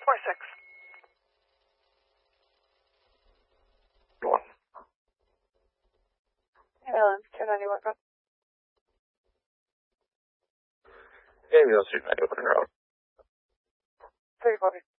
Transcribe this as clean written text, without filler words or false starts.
4-6. Ambulance, 290, what code? Ambulance 290, open road. 340.